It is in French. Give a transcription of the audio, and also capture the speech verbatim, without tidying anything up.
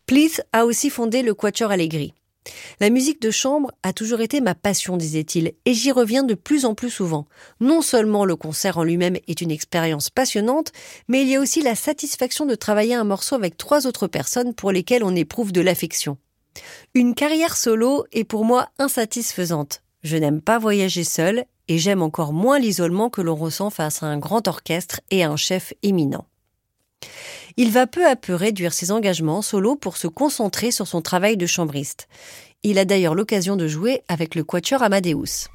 Pleath a aussi fondé le Quatuor Allegri. La musique de chambre a toujours été ma passion, disait-il, et j'y reviens de plus en plus souvent. Non seulement le concert en lui-même est une expérience passionnante, mais il y a aussi la satisfaction de travailler un morceau avec trois autres personnes pour lesquelles on éprouve de l'affection. Une carrière solo est pour moi insatisfaisante. Je n'aime pas voyager seul et j'aime encore moins l'isolement que l'on ressent face à un grand orchestre et à un chef éminent. Il va peu à peu réduire ses engagements solo pour se concentrer sur son travail de chambriste. Il a d'ailleurs l'occasion de jouer avec le Quatuor Amadeus.